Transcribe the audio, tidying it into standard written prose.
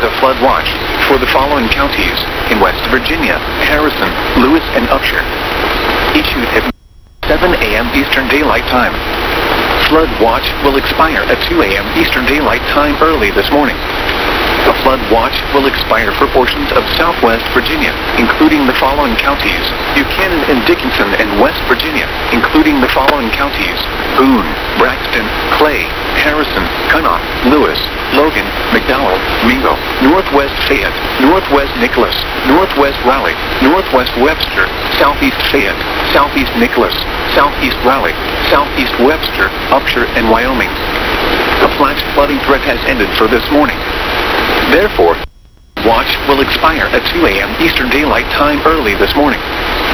a flood watch for the following counties in West Virginia: Harrison, Lewis, and Upshur. Issued at 7 a.m. Eastern Daylight Time. Flood watch will expire at 2 a.m. Eastern Daylight Time early this morning. A flood watch will expire for portions of Southwest Virginia, including the following counties: Buchanan and Dickinson, and West Virginia, including the following counties: Boone, Braxton, Clay, Harrison, Kanawha, Lewis, Logan, McDowell, Mingo, Northwest Fayette, Northwest Nicholas, Northwest Raleigh, Northwest Webster, Southeast Fayette, Southeast Nicholas, Southeast Raleigh, Southeast Webster, Upshur, and Wyoming. A flash flooding threat has ended for this morning. Therefore, watch will expire at 2 a.m. Eastern Daylight Time early this morning.